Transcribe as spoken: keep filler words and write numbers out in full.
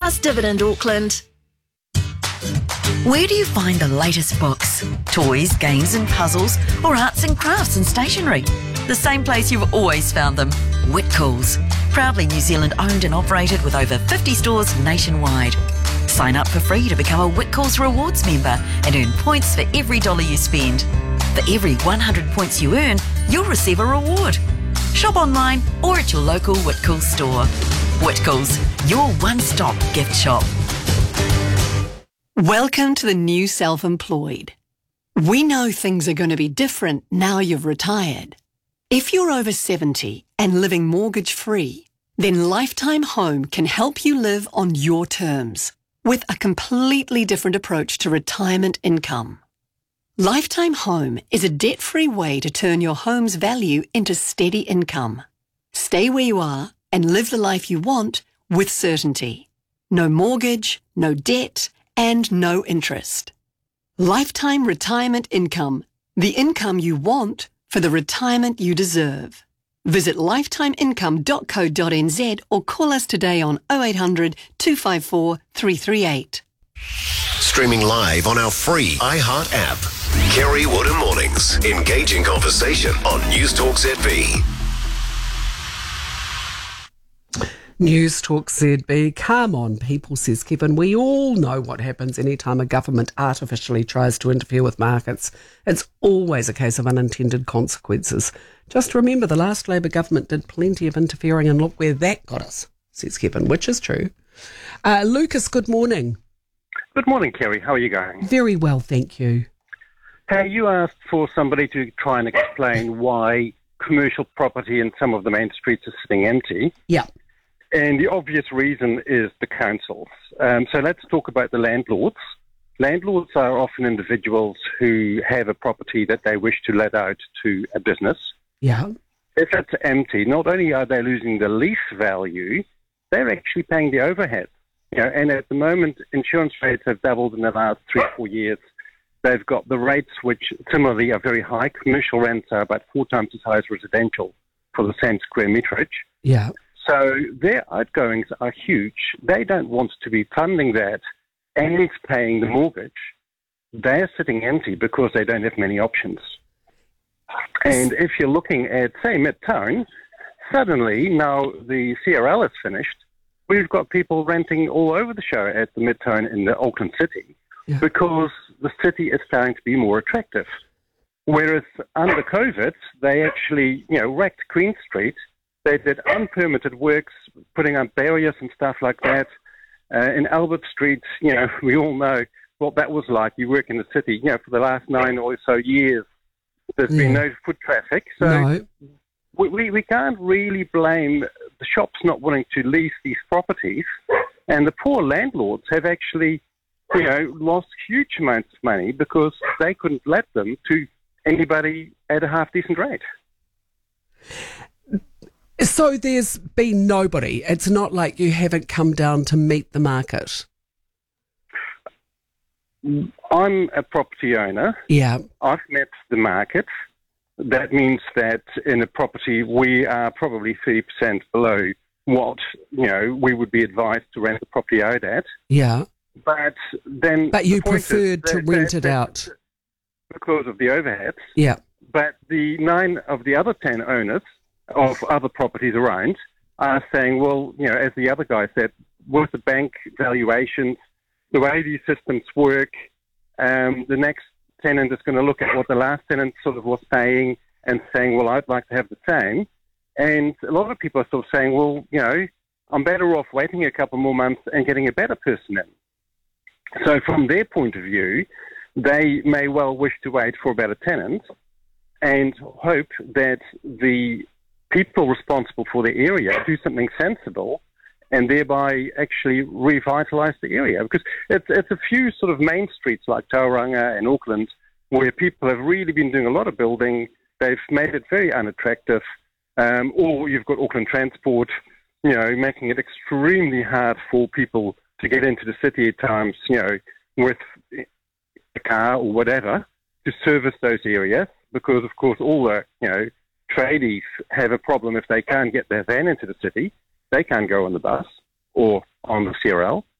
Mars Dividend Auckland. Where do you find the latest books, toys, games and puzzles, or arts and crafts and stationery? The same place you've always found them, Whitcoulls. Proudly New Zealand owned and operated with over fifty stores nationwide. Sign up for free to become a Whitcoulls Rewards member and earn points for every dollar you spend. For every one hundred points you earn, you'll receive a reward. Shop online or at your local Whitcoulls store. Whitcoulls, your one-stop gift shop. Welcome to the new self-employed. We know things are going to be different now you've retired. If you're over seventy and living mortgage-free, then Lifetime Home can help you live on your terms with a completely different approach to retirement income. Lifetime Home is a debt-free way to turn your home's value into steady income. Stay where you are and live the life you want with certainty. No mortgage, no debt, and no interest. Lifetime retirement income. The income you want for the retirement you deserve. Visit lifetime income dot co dot n z or call us today on oh eight hundred, two five four, three three eight. Streaming live on our free iHeart app. Kerry Wood Mornings. Engaging conversation on News Talk Z B. News Talk Z B. Come on, people, says Kevin. We all know what happens anytime a government artificially tries to interfere with markets. It's always a case of unintended consequences. Just remember, the last Labour government did plenty of interfering, and look where that got us, says Kevin, which is true. Uh, Lucas, good morning. Good morning, Kerry. How are you going? Very well, thank you. Hey, you asked for somebody to try and explain why commercial property in some of the main streets is sitting empty. Yeah. And the obvious reason is the councils. Um, so let's talk about the landlords. Landlords are often individuals who have a property that they wish to let out to a business. Yeah. If it's empty, not only are they losing the lease value, they're actually paying the overhead. You know, and at the moment, insurance rates have doubled in the last three, four years. They've got the rates, which similarly are very high. Commercial rents are about four times as high as residential for the same square meterage. Yeah. So their outgoings are huge. They don't want to be funding that and paying the mortgage. They're sitting empty because they don't have many options. And if you're looking at, say, Midtown, suddenly now the C R L is finished, we've got people renting all over the show at the Midtown in the Auckland City yeah. because the city is starting to be more attractive. Whereas under COVID, they actually, you know, wrecked Queen Street. They did unpermitted works, putting up barriers and stuff like that. Uh, in Albert Street, you know, we all know what that was like. You work in the city, you know, for the last nine or so years, there's yeah. been no foot traffic. So no. we, we, we can't really blame the shops not wanting to lease these properties. And the poor landlords have actually, you know, lost huge amounts of money because they couldn't let them to anybody at a half-decent rate. So there's been nobody. It's not like you haven't come down to meet the market. I'm a property owner. Yeah. I've met the market. That means that in a property we are probably thirty percent below what, you know, we would be advised to rent the property out at. Yeah. But then... But you the point preferred is to that, rent that, it that, out. Because of the overheads. Yeah. But the nine of the other ten owners of other properties around are saying, well, you know, as the other guy said, with the bank valuations, the way these systems work, um, the next tenant is going to look at what the last tenant sort of was paying and saying, well, I'd like to have the same. And a lot of people are sort of saying, well, you know, I'm better off waiting a couple more months and getting a better person in. So from their point of view, they may well wish to wait for a better tenant and hope that the people responsible for the area do something sensible and thereby actually revitalise the area. Because it's, it's a few sort of main streets like Tauranga and Auckland where people have really been doing a lot of building. They've made it very unattractive. Um, or you've got Auckland Transport, you know, making it extremely hard for people to get into the city at times, you know, with a car or whatever to service those areas. Because, of course, all the, you know, tradies have a problem if they can't get their van into the city. They can't go on the bus or on the C R L.